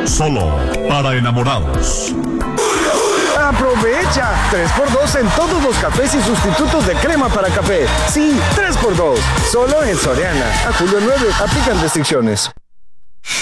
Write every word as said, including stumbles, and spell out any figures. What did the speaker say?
Solo para enamorados. ¡Aprovecha! tres por dos en todos los cafés y sustitutos de crema para café. Sí, tres por dos. Solo en Soriana. A julio nueve. Aplican restricciones.